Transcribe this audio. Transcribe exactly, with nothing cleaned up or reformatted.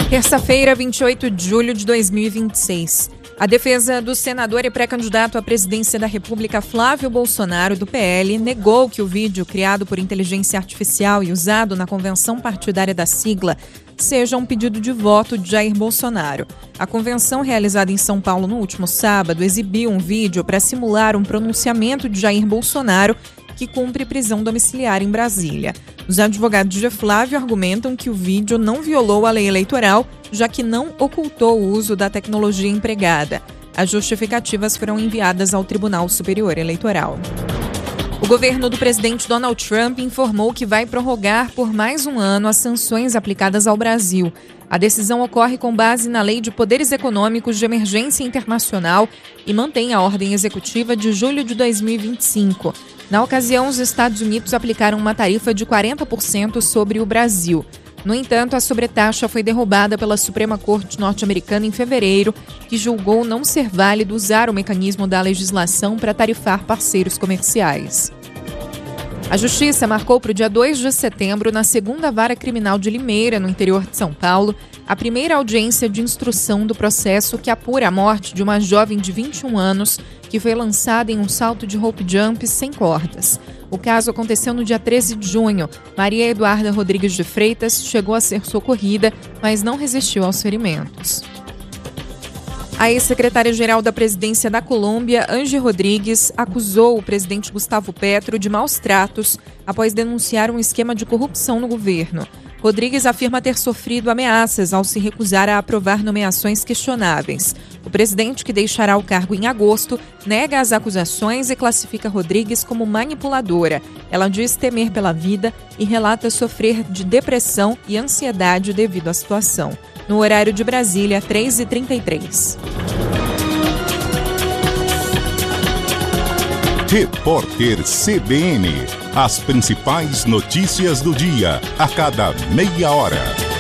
Terça-feira, vinte e oito de julho de dois mil e vinte e seis. A defesa do senador e pré-candidato à presidência da República Flávio Bolsonaro, do P L, negou que o vídeo criado por inteligência artificial e usado na convenção partidária da sigla seja um pedido de voto de Jair Bolsonaro. A convenção realizada em São Paulo no último sábado exibiu um vídeo para simular um pronunciamento de Jair Bolsonaro que cumpre prisão domiciliar em Brasília. Os advogados de Flávio argumentam que o vídeo não violou a lei eleitoral, já que não ocultou o uso da tecnologia empregada. As justificativas foram enviadas ao Tribunal Superior Eleitoral. O governo do presidente Donald Trump informou que vai prorrogar por mais um ano as sanções aplicadas ao Brasil. A decisão ocorre com base na Lei de Poderes Econômicos de Emergência Internacional e mantém a ordem executiva de julho de dois mil e vinte e cinco. Na ocasião, os Estados Unidos aplicaram uma tarifa de quarenta por cento sobre o Brasil. No entanto, a sobretaxa foi derrubada pela Suprema Corte norte-americana em fevereiro, que julgou não ser válido usar o mecanismo da legislação para tarifar parceiros comerciais. A Justiça marcou para o dia dois de setembro, na segunda Vara Criminal de Limeira, no interior de São Paulo, a primeira audiência de instrução do processo que apura a morte de uma jovem de vinte e um anos que foi lançada em um salto de rope jump sem cordas. O caso aconteceu no dia treze de junho. Maria Eduarda Rodrigues de Freitas chegou a ser socorrida, mas não resistiu aos ferimentos. A ex-secretária-geral da Presidência da Colômbia, Angie Rodrigues, acusou o presidente Gustavo Petro de maus tratos após denunciar um esquema de corrupção no governo. Rodrigues afirma ter sofrido ameaças ao se recusar a aprovar nomeações questionáveis. O presidente, que deixará o cargo em agosto, nega as acusações e classifica Rodrigues como manipuladora. Ela diz temer pela vida e relata sofrer de depressão e ansiedade devido à situação. No horário de Brasília, três e trinta e três. Repórter C B N. As principais notícias do dia, a cada meia hora.